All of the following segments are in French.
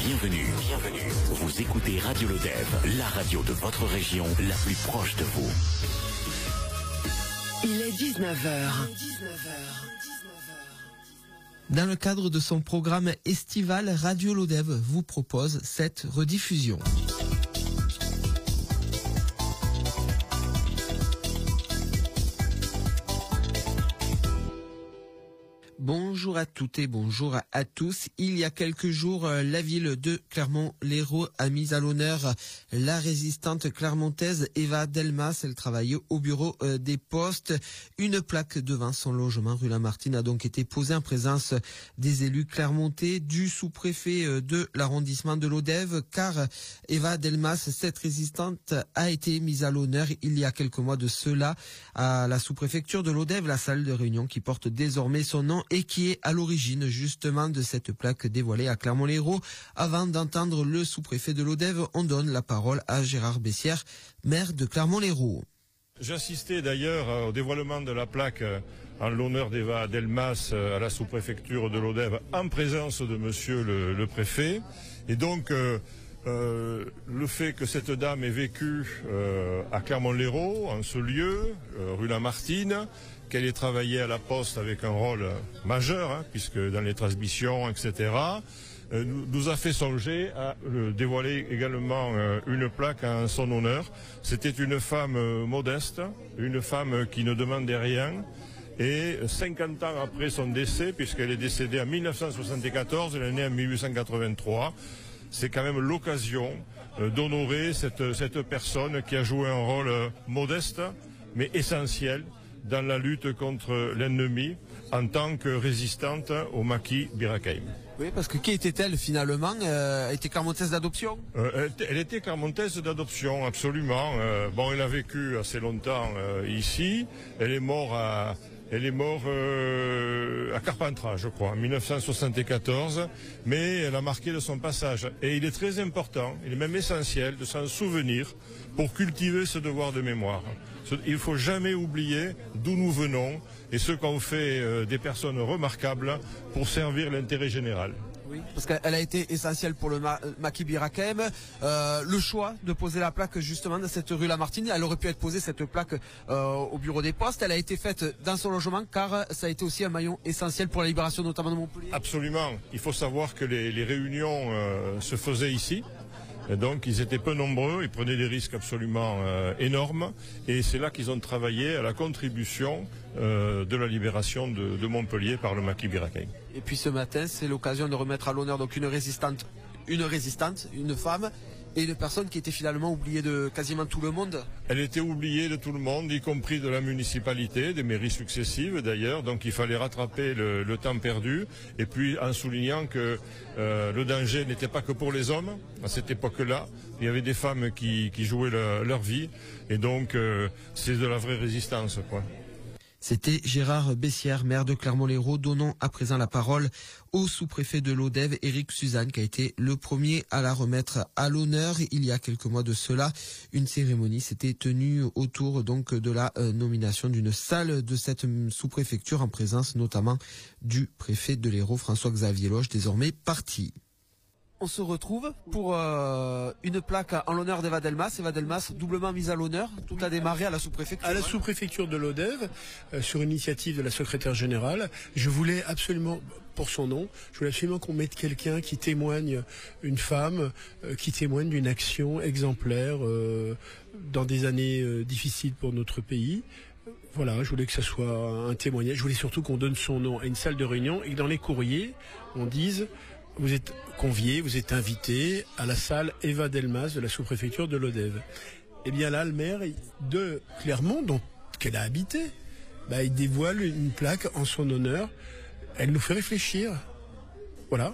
Bienvenue. Vous écoutez Radio Lodève, la radio de votre région, la plus proche de vous. Il est 19h. Dans le cadre de son programme estival, Radio Lodève vous propose cette rediffusion. Bonjour à toutes et bonjour à tous. Il y a quelques jours, la ville de Clermont-Lérault a mis à l'honneur la résistante clermontaise Eva Delmas. Elle travaillait au bureau des postes. Une plaque devant son logement rue Lamartine a donc été posée en présence des élus clermontais, du sous-préfet de l'arrondissement de Lodève, car Eva Delmas, cette résistante, a été mise à l'honneur il y a quelques mois de cela à la sous-préfecture de Lodève, la salle de réunion qui porte désormais son nom et qui est à l'origine justement de cette plaque dévoilée à Clermont-Lérault. Avant d'entendre le sous-préfet de Lodève, on donne la parole à Gérard Bessière, maire de Clermont-Lérault. J'assistais d'ailleurs au dévoilement de la plaque en l'honneur d'Eva Delmas à la sous-préfecture de Lodève en présence de monsieur le préfet. Et donc le fait que cette dame ait vécu à Clermont-Lérault, en ce lieu, rue Lamartine, qu'elle ait travaillé à la poste avec un rôle majeur, puisque dans les transmissions, etc., nous a fait songer à dévoiler également une plaque en son honneur. C'était une femme modeste, une femme qui ne demandait rien, et 50 ans après son décès, puisqu'elle est décédée en 1974, elle est née en 1883, c'est quand même l'occasion d'honorer cette personne qui a joué un rôle modeste, mais essentiel, dans la lutte contre l'ennemi en tant que résistante au maquis Bir Hakeim. Oui, parce que qui était-elle finalement? Elle était clermontaise d'adoption? Elle était clermontaise d'adoption, absolument. Elle a vécu assez longtemps ici. Elle est morte à Carpentras, je crois, en 1974, mais elle a marqué de son passage. Et il est très important, il est même essentiel de s'en souvenir pour cultiver ce devoir de mémoire. Il ne faut jamais oublier d'où nous venons et ce qu'ont fait des personnes remarquables pour servir l'intérêt général. Oui, parce qu'elle a été essentielle pour le maquis Bir Hakeim. Le choix de poser la plaque justement dans cette rue Lamartine, elle aurait pu être posée cette plaque au bureau des postes. Elle a été faite dans son logement car ça a été aussi un maillon essentiel pour la libération notamment de Montpellier. Absolument. Il faut savoir que les réunions se faisaient ici. Et donc ils étaient peu nombreux, ils prenaient des risques absolument énormes et c'est là qu'ils ont travaillé à la contribution de la libération de Montpellier par le maquis Bir Hakeim. Et puis ce matin, c'est l'occasion de remettre à l'honneur donc une résistante, une femme et une personne qui était finalement oubliée de quasiment tout le monde. Elle était oubliée de tout le monde, y compris de la municipalité, des mairies successives d'ailleurs, donc il fallait rattraper le temps perdu, et puis en soulignant que le danger n'était pas que pour les hommes, à cette époque-là, il y avait des femmes qui jouaient leur vie, et donc c'est de la vraie résistance, quoi. C'était Gérard Bessière, maire de Clermont-Lérault, donnant à présent la parole au sous-préfet de Lodève, Éric Suzanne, qui a été le premier à la remettre à l'honneur. Il y a quelques mois de cela, une cérémonie s'était tenue autour donc de la nomination d'une salle de cette sous-préfecture en présence notamment du préfet de l'Hérault, François-Xavier Loge, désormais parti. On se retrouve pour une plaque en l'honneur d'Eva Delmas. Eva Delmas, doublement mise à l'honneur. Tout a démarré à la sous-préfecture. À la sous-préfecture de Lodève, sur initiative de la secrétaire générale. Je voulais absolument, pour son nom, je voulais absolument qu'on mette quelqu'un qui témoigne, une femme, qui témoigne d'une action exemplaire dans des années difficiles pour notre pays. Voilà, je voulais que ça soit un témoignage. Je voulais surtout qu'on donne son nom à une salle de réunion et que dans les courriers, on dise... Vous êtes convié, vous êtes invité à la salle Eva Delmas de la sous-préfecture de Lodève. Eh bien là, le maire de Clermont, qu'elle a habité, il dévoile une plaque en son honneur. Elle nous fait réfléchir. Voilà.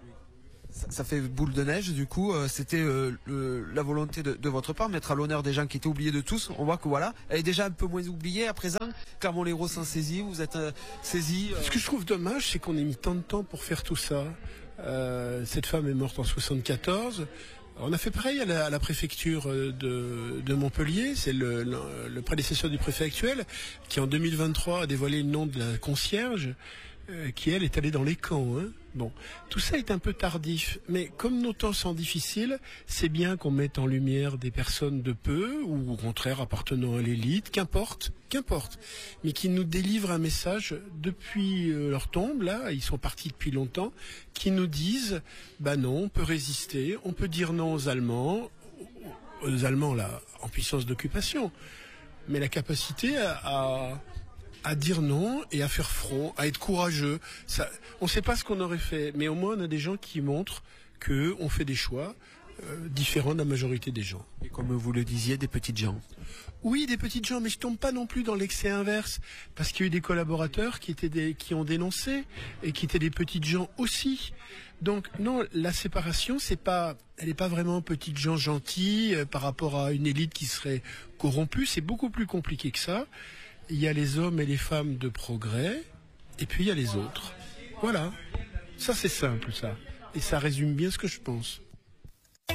Ça fait boule de neige, du coup, c'était la volonté de votre part, mettre à l'honneur des gens qui étaient oubliés de tous. On voit que voilà, elle est déjà un peu moins oubliée à présent. Clermont-Lérault s'en saisit, vous êtes saisis. Ce que je trouve dommage, c'est qu'on ait mis tant de temps pour faire tout ça. Cette femme est morte en 74. On a fait pareil à la préfecture de Montpellier. C'est le prédécesseur du préfet actuel qui en 2023 a dévoilé le nom de la concierge. qui elle est allée dans les camps. Hein. Bon, tout ça est un peu tardif, mais comme nos temps sont difficiles, c'est bien qu'on mette en lumière des personnes de peu, ou au contraire appartenant à l'élite, qu'importe, mais qui nous délivrent un message depuis leur tombe, là, ils sont partis depuis longtemps, qui nous disent, bah non, on peut résister, on peut dire non aux Allemands là, en puissance d'occupation, mais la capacité à dire non et à faire front, à être courageux. Ça, on ne sait pas ce qu'on aurait fait, mais au moins on a des gens qui montrent qu'on fait des choix différents de la majorité des gens. Et comme vous le disiez, des petites gens. Oui, des petites gens, mais je tombe pas non plus dans l'excès inverse, parce qu'il y a eu des collaborateurs qui ont dénoncé et qui étaient des petites gens aussi. Donc non, la séparation, elle n'est pas vraiment petites gens gentils par rapport à une élite qui serait corrompue. C'est beaucoup plus compliqué que ça. Il y a les hommes et les femmes de progrès, et puis il y a les autres. Voilà. Ça, c'est simple, ça. Et ça résume bien ce que je pense.